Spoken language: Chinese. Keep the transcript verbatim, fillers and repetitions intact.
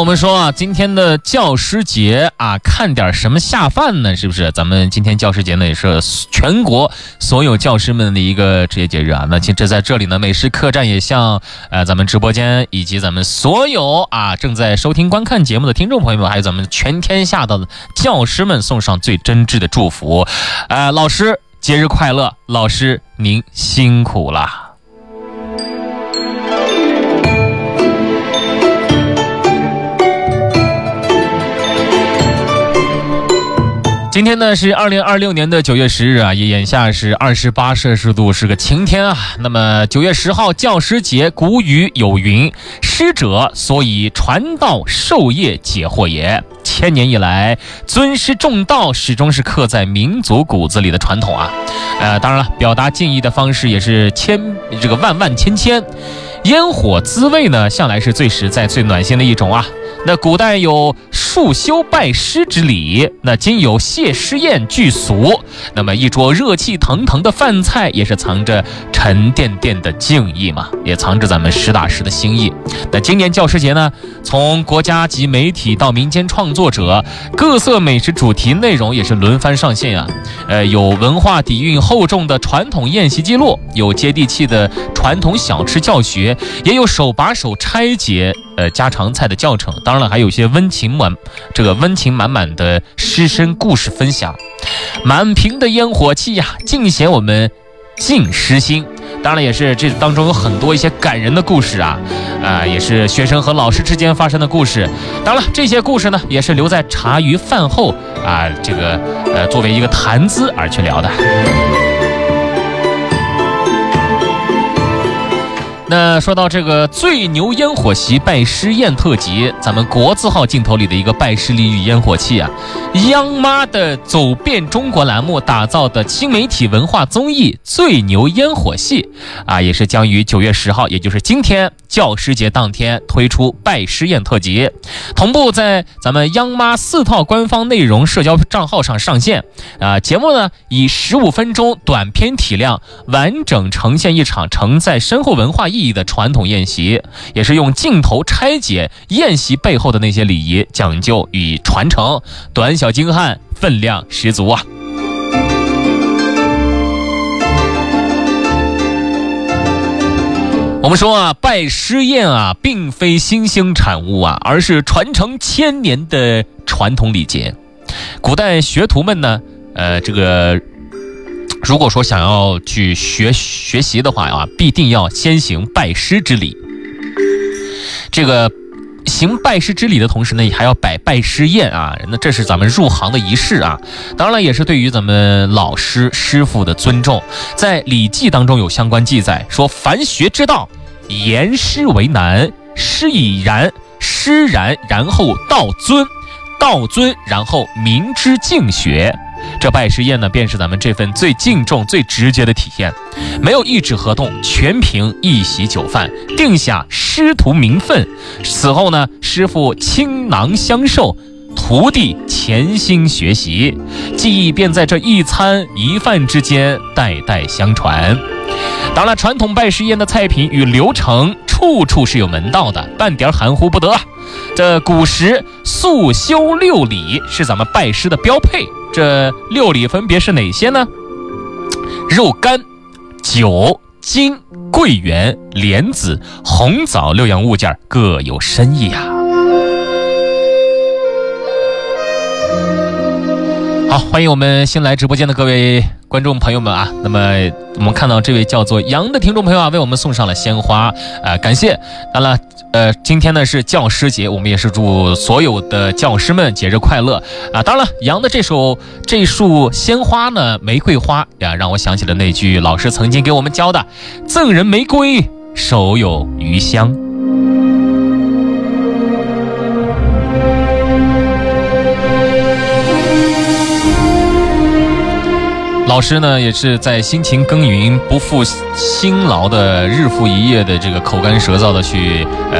我们说啊，今天的教师节啊，看点什么下饭呢？是不是？咱们今天教师节呢，也是全国所有教师们的一个职业节日啊。那其实在这里呢，美食客栈也向呃咱们直播间以及咱们所有啊正在收听观看节目的听众朋友们，还有咱们全天下的教师们送上最真挚的祝福。呃，老师节日快乐，老师您辛苦了。今天呢是二零二六年的九月十日啊，也眼下是二十八摄氏度，是个晴天啊。那么九月十号教师节，古语有云：“师者，所以传道授业解惑也。”千年以来，尊师重道始终是刻在民族骨子里的传统啊。呃，当然了，表达敬意的方式也是千这个万万千千。烟火滋味呢，向来是最实在、最暖心的一种啊。那古代有束修拜师之礼，那今有谢师宴具俗。那么一桌热气腾腾的饭菜，也是藏着沉甸甸的敬意嘛，也藏着咱们实打实的心意。那今年教师节呢，从国家级媒体到民间创作者，各色美食主题内容也是轮番上线啊。呃，有文化底蕴厚重的传统宴席记录，有接地气的传统小吃教学，也有手把手拆解呃家常菜的教程。当然了，还有一些温情满这个温情满满的师生故事分享，满屏的烟火气呀、啊，尽显我们敬师心。当然也是这当中有很多一些感人的故事啊，啊、呃，也是学生和老师之间发生的故事。当然了，这些故事呢，也是留在茶余饭后啊，这个呃作为一个谈资而去聊的。那说到这个最牛烟火席拜师宴特辑，咱们国字号镜头里的一个拜师礼与烟火气啊，央妈的走遍中国栏目打造的新媒体文化综艺最牛烟火戏啊，也是将于九月十号，也就是今天教师节当天推出拜师宴特辑，同步在咱们央妈四套官方内容社交账号上上线啊。节目呢以十五分钟短片体量，完整呈现一场承载深厚文化意义的传统宴席，也是用镜头拆解宴席背后的那些礼仪讲究与传承，短小精悍，分量十足啊。我们说啊，拜师宴啊，并非新兴产物啊，而是传承千年的传统礼节。古代学徒们呢，呃，这个如果说想要去学学习的话啊，必定要先行拜师之礼。这个行拜师之礼的同时呢，也还要摆拜师宴啊，那这是咱们入行的仪式啊。当然也是对于咱们老师师傅的尊重。在《礼记》当中有相关记载，说凡学之道，严师为难，师以然，师然，然后道尊，道尊，然后民之敬学。这拜师宴呢，便是咱们这份最敬重、最直接的体现。没有一纸合同，全凭一席酒饭，定下师徒名分。此后呢，师傅倾囊相授，徒弟潜心学习，技艺便在这一餐一饭之间代代相传。当然，传统拜师宴的菜品与流程，处处是有门道的，半点含糊不得。这古时素修六礼是咱们拜师的标配。这六礼分别是哪些呢？肉干、酒、金、桂圆、莲子、红枣六样物件各有深意啊。好，欢迎我们新来直播间的各位观众朋友们啊。那么我们看到这位叫做杨的听众朋友啊，为我们送上了鲜花啊、呃，感谢。当然了，呃，今天呢是教师节，我们也是祝所有的教师们节日快乐啊。当然了，杨的这首这束鲜花呢，玫瑰花呀，让我想起了那句老师曾经给我们教的：赠人玫瑰，手有余香。老师呢，也是在辛勤耕耘、不负辛劳的日复一夜的这个口干舌燥的去呃